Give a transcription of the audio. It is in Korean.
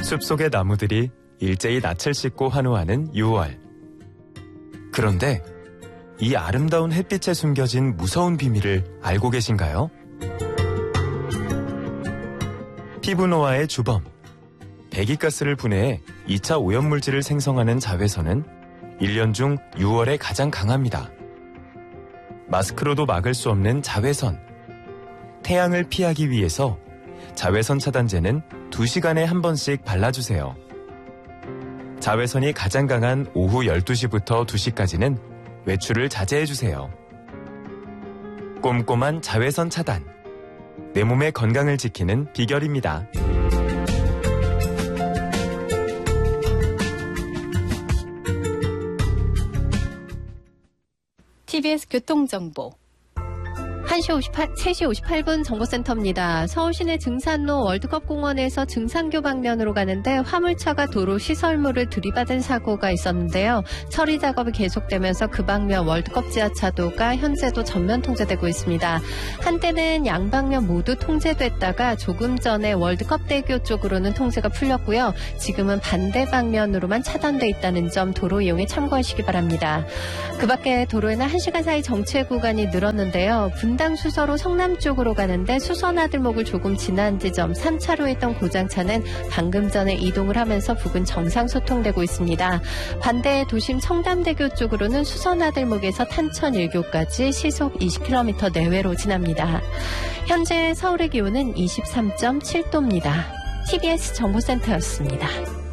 숲속의 나무들이 일제히 낯을 씻고 환호하는 6월. 그런데 이 아름다운 햇빛에 숨겨진 무서운 비밀을 알고 계신가요? 피부 노화의 주범, 배기가스를 분해해 2차 오염물질을 생성하는 자외선은 1년 중 6월에 가장 강합니다. 마스크로도 막을 수 없는 자외선. 태양을 피하기 위해서 자외선 차단제는 2시간에 한 번씩 발라주세요. 자외선이 가장 강한 오후 12시부터 2시까지는 외출을 자제해주세요. 꼼꼼한 자외선 차단. 내 몸의 건강을 지키는 비결입니다. TBS 교통정보 3시 58분 정보센터입니다. 서울시내 증산로 월드컵공원에서 증산교 방면으로 가는데 화물차가 도로 시설물을 들이받은 사고가 있었는데요. 처리 작업이 계속되면서 그 방면 월드컵 지하차도가 현재도 전면 통제되고 있습니다. 한때는 양방면 모두 통제됐다가 조금 전에 월드컵대교 쪽으로는 통제가 풀렸고요. 지금은 반대 방면으로만 차단돼 있다는 점 도로 이용에 참고하시기 바랍니다. 그 밖에 도로에는 1시간 사이 정체 구간이 늘었는데요. 분당 수서로 성남 쪽으로 가는데 수서나들목을 조금 지난 지점 3차로에 있던 고장차는 방금 전에 이동을 하면서 부근 정상 소통되고 있습니다. 반대 도심 청담대교 쪽으로는 수서나들목에서 탄천 1교까지 시속 20km 내외로 지납니다. 현재 서울의 기온은 23.7도입니다. TBS 정보센터였습니다.